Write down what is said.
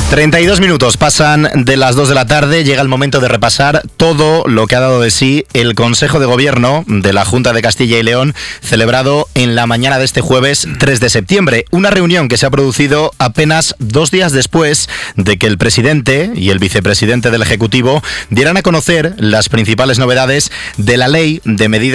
32 minutos pasan de las 2 de la tarde, llega el momento de repasar todo lo que ha dado de sí el Consejo de Gobierno de la Junta de Castilla y León, celebrado en la mañana de este jueves 3 de septiembre. Una reunión que se ha producido apenas 2 días después de que el presidente y el vicepresidente del Ejecutivo dieran a conocer las principales novedades de la Ley de Medidas